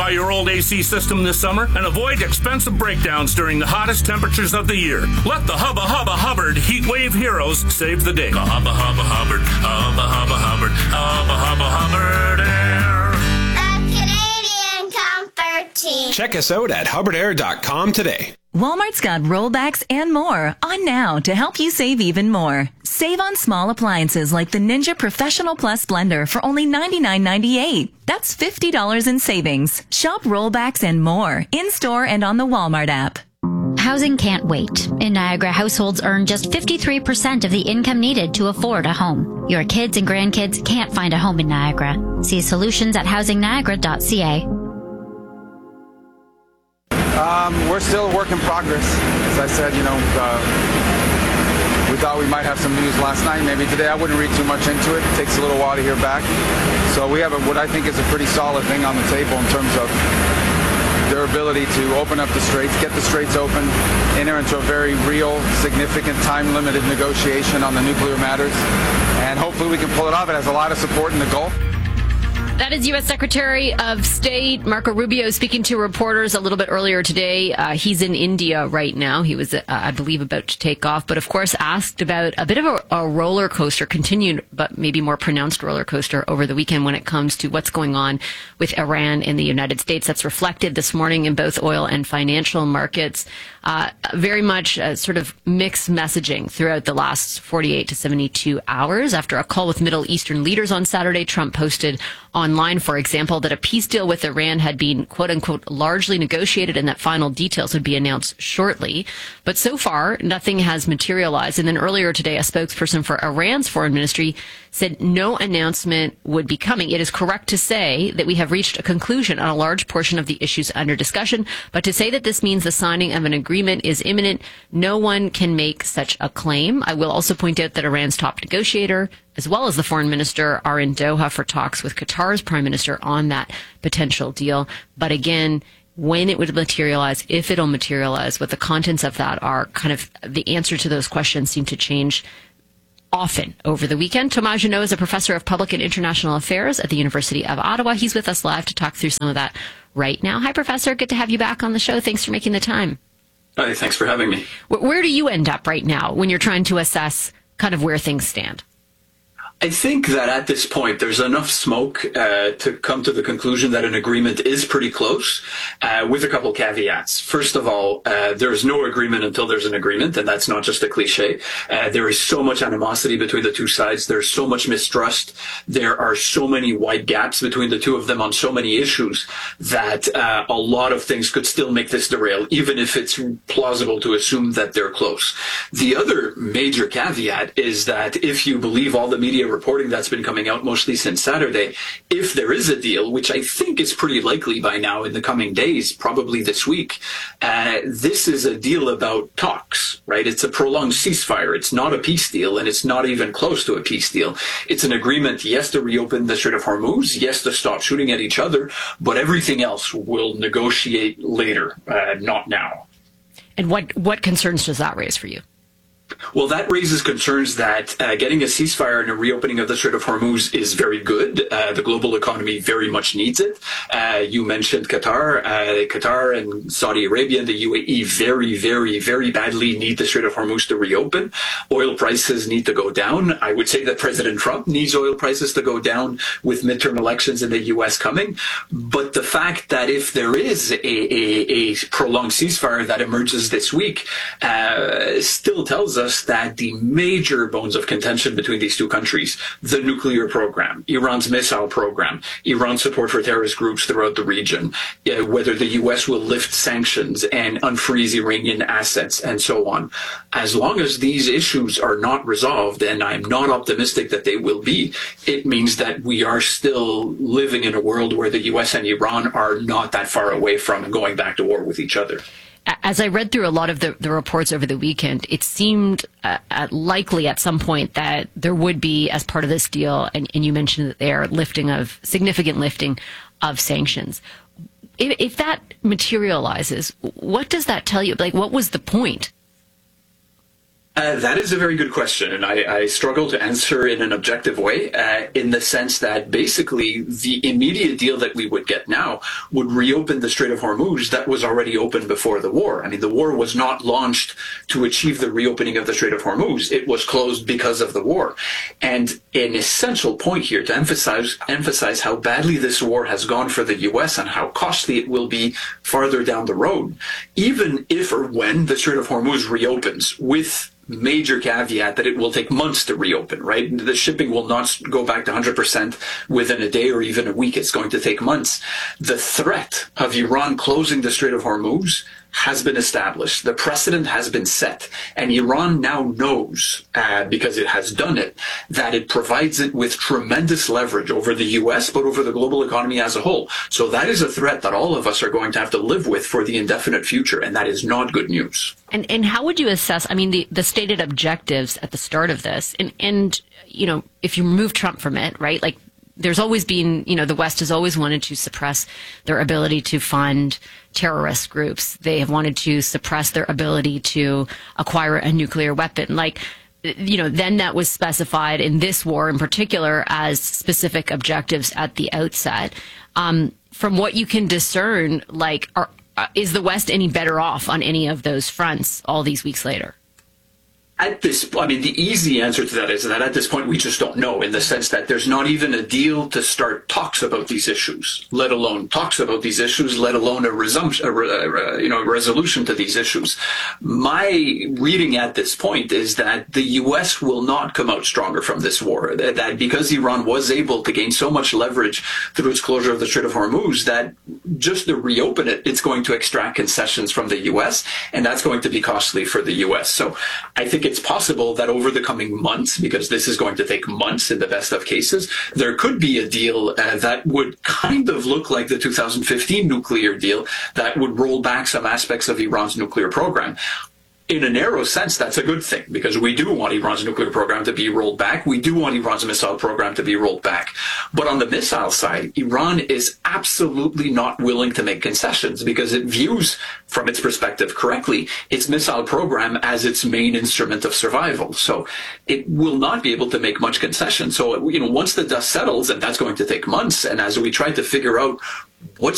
by your old AC system this summer and avoid expensive breakdowns during the hottest temperatures of the year. Let the Hubba Hubba Hubbard Heat Wave Heroes save the day. Hubba Hubba Hubbard, Hubba Hubba Hubbard, Hubba Hubba Hubbard Air. A Canadian comfort team. Check us out at hubbardair.com today. Walmart's got rollbacks and more on now to help you save even more. Save on small appliances like the Ninja Professional Plus blender for only $99.98. That's $50 in savings. Shop rollbacks and more in-store and on the Walmart app. Housing can't wait. In Niagara, households earn just 53% of the income needed to afford a home. Your kids and grandkids can't find a home in Niagara. See solutions at housingniagara.ca. We're still a work in progress. As I said, we thought we might have some news last night. Maybe today. I wouldn't read too much into it. It takes a little while to hear back. So we have what I think is a pretty solid thing on the table in terms of their ability to open up the straits, get the straits open, enter into a very real, significant, time-limited negotiation on the nuclear matters. And hopefully we can pull it off. It has a lot of support in the Gulf. That is U.S. Secretary of State Marco Rubio speaking to reporters a little bit earlier today. He's in India right now. He was, I believe, about to take off, but of course asked about a bit of a roller coaster, continued but maybe more pronounced roller coaster over the weekend when it comes to what's going on with Iran in the United States. That's reflected this morning in both oil and financial markets. Very much sort of mixed messaging throughout the last 48 to 72 hours. After a call with Middle Eastern leaders on Saturday, Trump posted online, for example, that a peace deal with Iran had been, quote unquote, largely negotiated and that final details would be announced shortly. But so far, nothing has materialized. And then earlier today, a spokesperson for Iran's foreign ministry said no announcement would be coming. It is correct to say that we have reached a conclusion on a large portion of the issues under discussion, but to say that this means the signing of an agreement is imminent, no one can make such a claim. I will also point out that Iran's top negotiator, as well as the foreign minister, are in Doha for talks with Qatar's prime minister on that potential deal. But again, when it would materialize, if it'll materialize, what the contents of that are, kind of the answer to those questions seem to change often over the weekend. Thomas Jeannot is a professor of public and international affairs at the University of Ottawa. He's with us live to talk through some of that right now. Hi, Professor. Good to have you back on the show. Thanks for making the time. Hi, thanks for having me. Where do you end up right now when you're trying to assess kind of where things stand? I think that at this point, there's enough smoke to come to the conclusion that an agreement is pretty close, with a couple caveats. First of all, there is no agreement until there's an agreement, and that's not just a cliche. There is so much animosity between the two sides. There's so much mistrust. There are so many wide gaps between the two of them on so many issues that a lot of things could still make this derail, even if it's plausible to assume that they're close. The other major caveat is that if you believe all the media reporting that's been coming out mostly since Saturday, if there is a deal, which I think is pretty likely by now in the coming days, probably this week, this is a deal about talks, right? It's a prolonged ceasefire. It's not a peace deal, and it's not even close to a peace deal. It's an agreement, yes, to reopen the Strait of Hormuz, yes, to stop shooting at each other, but everything else will negotiate later, not now. And what concerns does that raise for you? Well, that raises concerns that getting a ceasefire and a reopening of the Strait of Hormuz is very good. The global economy very much needs it. You mentioned Qatar. Qatar and Saudi Arabia and the UAE very, very, very badly need the Strait of Hormuz to reopen. Oil prices need to go down. I would say that President Trump needs oil prices to go down with midterm elections in the U.S. coming. But the fact that if there is a prolonged ceasefire that emerges this week still tells us that the major bones of contention between these two countries, the nuclear program, Iran's missile program, Iran's support for terrorist groups throughout the region, whether the U.S. will lift sanctions and unfreeze Iranian assets and so on. As long as these issues are not resolved, and I'm not optimistic that they will be, it means that we are still living in a world where the U.S. and Iran are not that far away from going back to war with each other. As I read through a lot of the reports over the weekend, it seemed likely at some point that there would be, as part of this deal, and you mentioned that there, significant lifting of sanctions. If that materializes, what does that tell you? Like, what was the point? That is a very good question, and I struggle to answer in an objective way, in the sense that basically the immediate deal that we would get now would reopen the Strait of Hormuz that was already open before the war. I mean, the war was not launched to achieve the reopening of the Strait of Hormuz. It was closed because of the war. And an essential point here to emphasize how badly this war has gone for the U.S. and how costly it will be farther down the road, even if or when the Strait of Hormuz reopens, with major caveat that it will take months to reopen, right? The shipping will not go back to 100% within a day or even a week. It's going to take months. The threat of Iran closing the Strait of Hormuz has been established. The precedent has been set. And Iran now knows, because it has done it, that it provides it with tremendous leverage over the U.S., but over the global economy as a whole. So that is a threat that all of us are going to have to live with for the indefinite future, and that is not good news. And how would you assess, I mean, the stated objectives at the start of this, and you know, if you remove Trump from it, right, like, there's always been, you know, the West has always wanted to suppress their ability to fund terrorist groups. They have wanted to suppress their ability to acquire a nuclear weapon. Like, you know, then that was specified in this war in particular as specific objectives at the outset. From what you can discern, like, is the West any better off on any of those fronts all these weeks later? At this, I mean, the easy answer to that is that at this point we just don't know, in the sense that there's not even a deal to start talks about these issues, let alone talks about these issues, let alone a resolution to these issues. My reading at this point is that the U.S. will not come out stronger from this war. That because Iran was able to gain so much leverage through its closure of the Strait of Hormuz, that just to reopen it, it's going to extract concessions from the U.S., and that's going to be costly for the U.S. So I think it's possible that over the coming months, because this is going to take months in the best of cases, there could be a deal that would kind of look like the 2015 nuclear deal that would roll back some aspects of Iran's nuclear program. In a narrow sense, that's a good thing, because we do want Iran's nuclear program to be rolled back. We do want Iran's missile program to be rolled back. But on the missile side, Iran is absolutely not willing to make concessions, because it views, from its perspective correctly, its missile program as its main instrument of survival. So it will not be able to make much concession. So, you know, once the dust settles, and that's going to take months, and as we try to figure out what